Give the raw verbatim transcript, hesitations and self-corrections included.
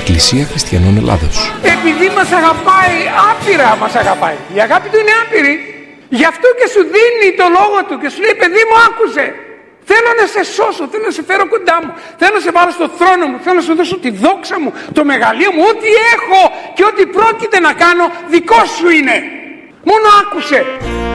Εκκλησία Χριστιανών Ελλάδος. Επειδή μας αγαπάει, άπειρα μας αγαπάει. Η αγάπη του είναι άπειρη. Γι' αυτό και σου δίνει το λόγο του και σου λέει, παιδί μου, άκουσε. Θέλω να σε σώσω, θέλω να σε φέρω κοντά μου. Θέλω να σε βάλω στο θρόνο μου. Θέλω να σου δώσω τη δόξα μου, το μεγαλείο μου. Ό,τι έχω και ό,τι πρόκειται να κάνω δικό σου είναι. Μόνο άκουσε.